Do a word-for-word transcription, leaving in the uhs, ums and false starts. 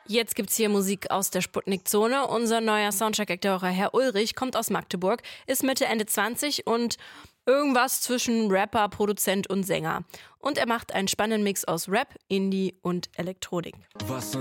Jetzt gibt's hier Musik aus der Sputnik-Zone. Unser neuer Soundcheck-Akteur Herr Ulrich kommt aus Magdeburg, ist Mitte, Ende zwanzig und irgendwas zwischen Rapper, Produzent und Sänger. Und er macht einen spannenden Mix aus Rap, Indie und Elektronik. Was